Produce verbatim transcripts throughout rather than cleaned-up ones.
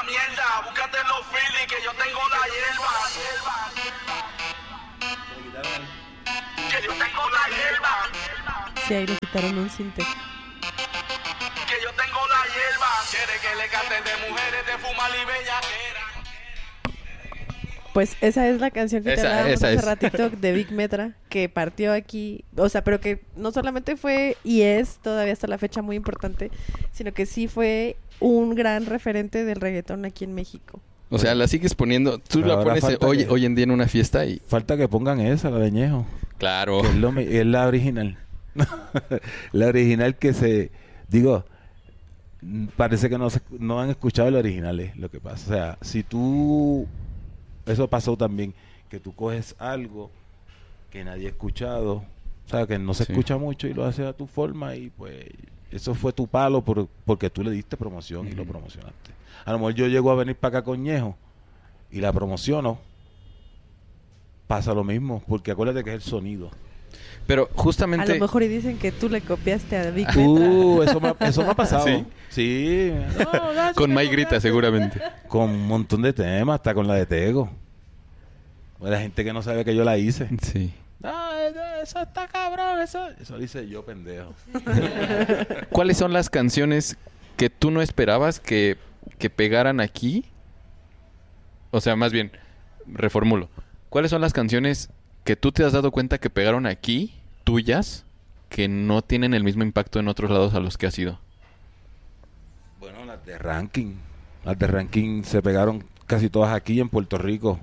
esa mierda. Búscate los feelings que yo tengo la hierba. Que yo tengo la hierba. Sí, ahí le quitaron un cinte. Que yo tengo la hierba. Quiere que le cante de mujeres, de fumar y bellaquera. Pues esa es la canción que Esa- te hablábamos esa hace es. ratito de Big Metra, que partió aquí, o sea, pero que no solamente fue y es todavía hasta la fecha muy importante, sino que sí fue un gran referente del reggaetón aquí en México. O sea, la sigues poniendo... Tú Pero la ahora pones falta hoy, que- hoy en día en una fiesta y... Falta que pongan esa, la de Ñejo. Claro. Que es, lo mi- es la original. La original que se... Digo, mm, parece que no, se- no han escuchado el original, es lo que pasa. O sea, si tú... Eso pasó también, que tú coges algo que nadie ha escuchado, o sea, que no se Sí. escucha mucho y lo haces a tu forma y pues eso fue tu palo por, porque tú le diste promoción y lo promocionaste. A lo mejor yo llego a venir para acá con Ñejo y la promociono, pasa lo mismo, porque acuérdate que es el sonido. Pero A justamente... lo mejor y dicen que tú le copiaste a Big Metra. Uh, eso me, ha- eso me ha pasado. ¿Sí? Sí. No, no, Con eso Mike me Grita, copiaste. seguramente. Con un montón de temas, hasta con la de Tego. La gente que no sabe que yo la hice. Sí. No, eso está cabrón, eso. Eso lo hice yo, pendejo. ¿Cuáles son las canciones que tú no esperabas que, que pegaran aquí? O sea, más bien, reformulo. ¿Cuáles son las canciones que tú te has dado cuenta que pegaron aquí, tuyas, que no tienen el mismo impacto en otros lados a los que has ido? Bueno, las de ranking. Las de ranking se pegaron casi todas aquí en Puerto Rico.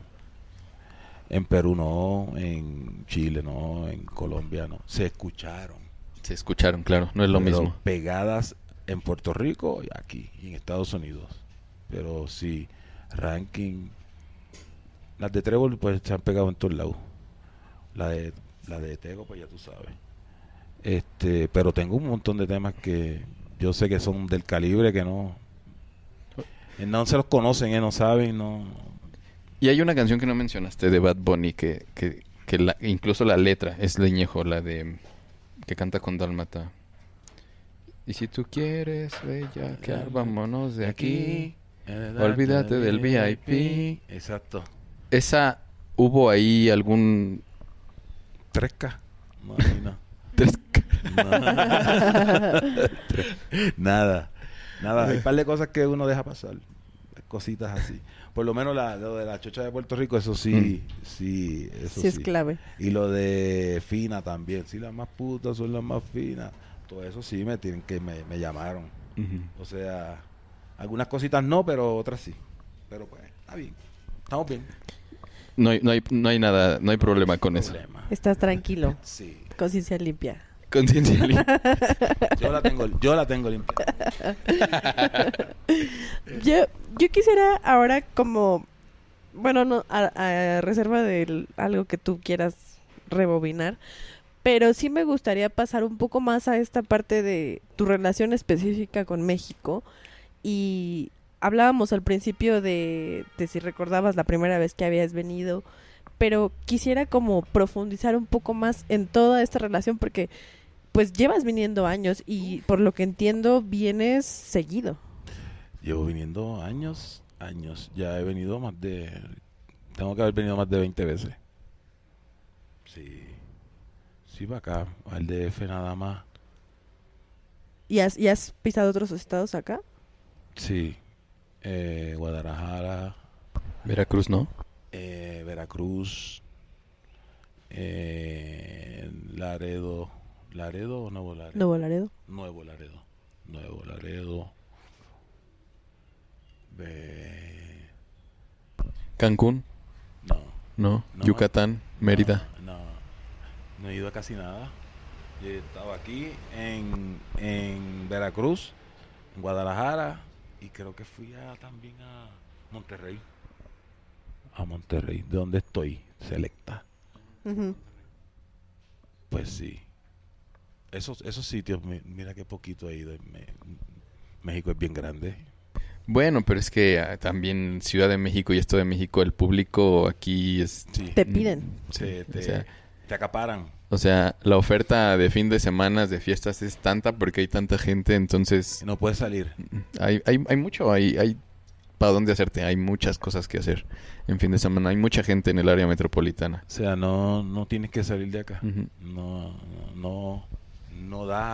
En Perú no, en Chile no, en Colombia no. Se escucharon. Se escucharon, claro, no es lo Pero mismo. pegadas en Puerto Rico y aquí, y en Estados Unidos. Pero sí, ranking. Las de Trébol pues se han pegado en todos lados. La de la de Tego pues ya tú sabes. Este, pero tengo un montón de temas que yo sé que son del calibre que no eh, no se los conocen, eh, no saben, no. Y hay una canción que no mencionaste de Bad Bunny que, que, que la, incluso la letra es leñejo, la de que canta con Dálmata. Y si tú quieres, bellaquear, vámonos de aquí. Olvídate del V I P. Exacto. Esa, ¿hubo ahí algún... tres K. No, ahí no. tres- Nada, nada. Hay un par de cosas que uno deja pasar. Cositas así. Por lo menos la, lo de la chocha de Puerto Rico, eso sí, sí, eso Sí sí. es clave. Y lo de fina también. Sí, las más putas son las más finas. Todo eso sí me tienen que me, me llamaron. Ujú. O sea, algunas cositas no, pero otras sí. Pero pues, está bien. Estamos bien. No hay, no hay, no hay nada, no hay problema con eso. Problema. Estás tranquilo, Sí. conciencia limpia. Conciencia limpia. Yo la tengo, yo la tengo limpia. Yo, yo quisiera ahora como, bueno, no a, a reserva de algo que tú quieras rebobinar, pero sí me gustaría pasar un poco más a esta parte de tu relación específica con México. Y hablábamos al principio de, de si recordabas la primera vez que habías venido, pero quisiera como profundizar un poco más en toda esta relación porque pues llevas viniendo años y por lo que entiendo vienes seguido. Llevo viniendo años, años. Ya he venido más de... Tengo que haber venido más de veinte veces. Sí. Sí, para acá. Al D F nada más. ¿Y has, y has pisado otros estados acá? Sí. Eh, Guadalajara, Veracruz, ¿no? eh, Veracruz, eh, Laredo. ¿Laredo o Nuevo Laredo? Nuevo Laredo. Nuevo Laredo. Nuevo Laredo. Ve- Cancún, No. ¿no? No. Yucatán, Mérida. No, no, no he ido a casi nada. Yo he estado aquí en, en Veracruz, en Guadalajara y creo que fui a, también a Monterrey. A Monterrey, de donde estoy, Selecta. Ujú. Pues sí. Esos, esos sitios, mi- mira qué poquito he ido. Me- México es bien grande. Bueno, pero es que ah, también Ciudad de México y Estado de México, el público aquí es... Sí. Te piden. Se- te, o sea, te acaparan. O sea, la oferta de fin de semanas, de fiestas es tanta porque hay tanta gente, entonces Y no puedes salir. hay, hay, hay mucho, hay, hay para dónde hacerte. Hay muchas cosas que hacer en fin de semana. Hay mucha gente en el área metropolitana. O sea, no, no tienes que salir de acá. Ujú. No, no, no da